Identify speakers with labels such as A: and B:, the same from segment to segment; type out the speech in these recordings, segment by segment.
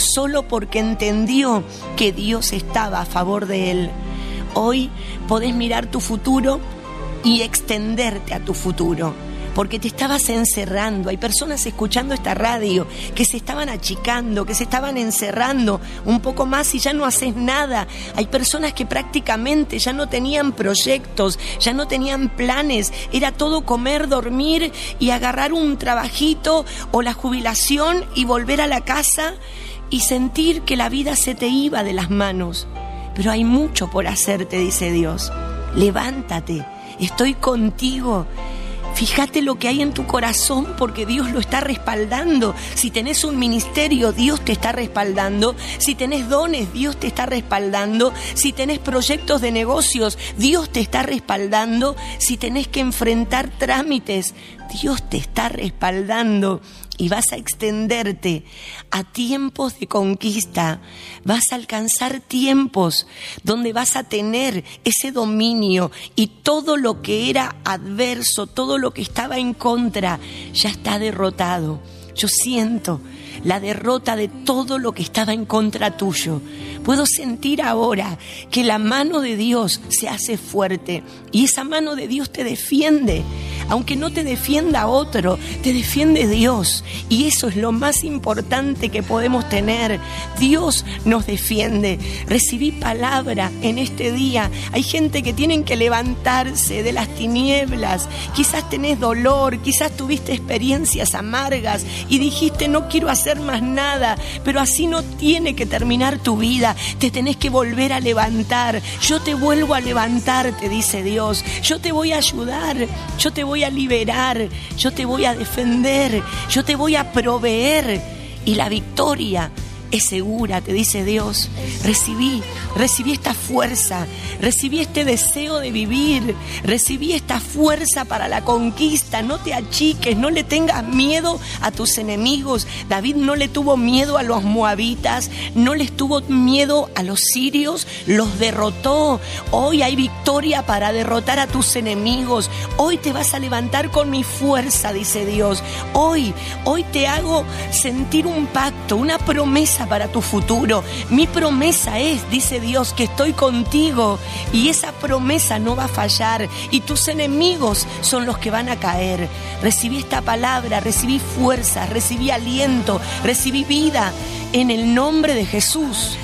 A: solo porque entendió que Dios estaba a favor de él. Hoy podés mirar tu futuro y extenderte a tu futuro, porque te estabas encerrando. Hay personas escuchando esta radio que se estaban achicando, que se estaban encerrando un poco más y ya no haces nada. Hay personas que prácticamente ya no tenían proyectos, ya no tenían planes. Era todo comer, dormir y agarrar un trabajito o la jubilación y volver a la casa y sentir que la vida se te iba de las manos. Pero hay mucho por hacer, te dice Dios. Levántate, estoy contigo. Fíjate lo que hay en tu corazón, porque Dios lo está respaldando. Si tenés un ministerio, Dios te está respaldando. Si tenés dones, Dios te está respaldando. Si tenés proyectos de negocios, Dios te está respaldando. Si tenés que enfrentar trámites, Dios te está respaldando. Y vas a extenderte a tiempos de conquista. Vas a alcanzar tiempos donde vas a tener ese dominio y todo lo que era adverso, todo lo que estaba en contra, ya está derrotado. Yo siento la derrota de todo lo que estaba en contra tuyo. Puedo sentir ahora que la mano de Dios se hace fuerte y esa mano de Dios te defiende. Aunque no te defienda otro, te defiende Dios. Y eso es lo más importante que podemos tener. Dios nos defiende. Recibí palabra en este día. Hay gente que tienen que levantarse de las tinieblas. Quizás tenés dolor, quizás tuviste experiencias amargas y dijiste no quiero hacer más nada. Pero así no tiene que terminar tu vida. Te tenés que volver a levantar. Yo te vuelvo a levantar, te dice Dios. Yo te voy a ayudar. Yo te voy a liberar, yo te voy a defender, yo te voy a proveer y la victoria es segura, te dice Dios. Recibí esta fuerza, recibí este deseo de vivir, recibí esta fuerza para la conquista. No te achiques, no le tengas miedo a tus enemigos. David no le tuvo miedo a los moabitas, no les tuvo miedo a los sirios, los derrotó. Hoy hay victoria para derrotar a tus enemigos. Hoy te vas a levantar con mi fuerza, dice Dios. Hoy te hago sentir un pacto, una promesa para tu futuro. Mi promesa es, dice Dios, que estoy contigo y esa promesa no va a fallar y tus enemigos son los que van a caer. Recibí esta palabra, recibí fuerza, recibí aliento, recibí vida en el nombre de Jesús.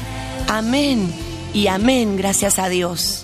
A: Amén y amén, gracias a Dios.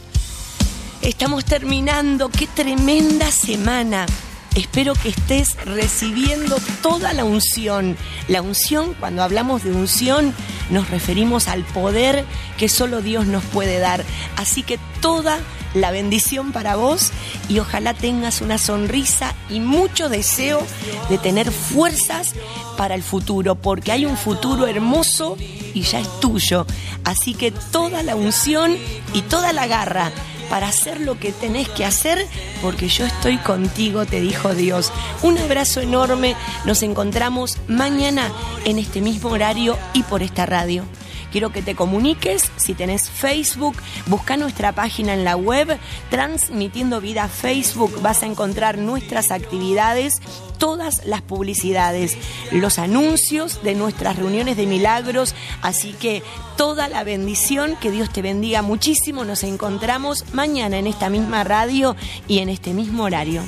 A: Estamos terminando, qué tremenda semana. Espero que estés recibiendo toda la unción. La unción, cuando hablamos de unción, nos referimos al poder que solo Dios nos puede dar. Así que toda la bendición para vos y ojalá tengas una sonrisa y mucho deseo de tener fuerzas para el futuro, porque hay un futuro hermoso y ya es tuyo. Así que toda la unción y toda la garra para hacer lo que tenés que hacer, porque yo estoy contigo, te dijo Dios. Un abrazo enorme, nos encontramos mañana en este mismo horario y por esta radio. Quiero que te comuniques, si tenés Facebook, busca nuestra página en la web, Transmitiendo Vida Facebook, vas a encontrar nuestras actividades, todas las publicidades, los anuncios de nuestras reuniones de milagros, así que toda la bendición, que Dios te bendiga muchísimo. Nos encontramos mañana en esta misma radio y en este mismo horario.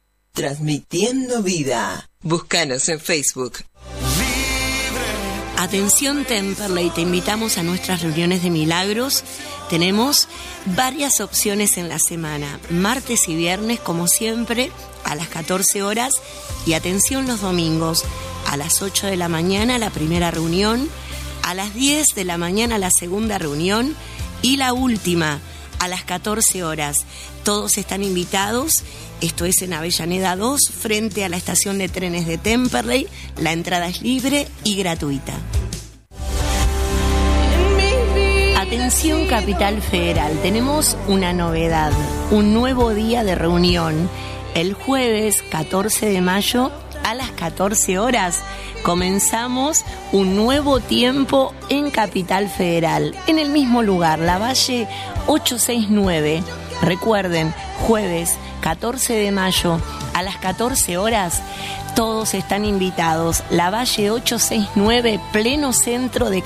B: Transmitiendo Vida. Búscanos en Facebook.
A: Atención Temperley, te invitamos a nuestras reuniones de milagros. Tenemos varias opciones en la semana, martes y viernes como siempre a las 14 horas y atención los domingos a las 8 de la mañana la primera reunión, a las 10 de la mañana la segunda reunión y la última a las 14 horas. Todos están invitados. Esto es en Avellaneda 2, frente a la estación de trenes de Temperley. La entrada es libre y gratuita. Atención Capital Federal, tenemos una novedad, un nuevo día de reunión. El jueves 14 de mayo a las 14 horas comenzamos un nuevo tiempo en Capital Federal, en el mismo lugar, Lavalle 869. Recuerden, jueves 14 de mayo a las 14 horas, todos están invitados. Lavalle 869, pleno centro de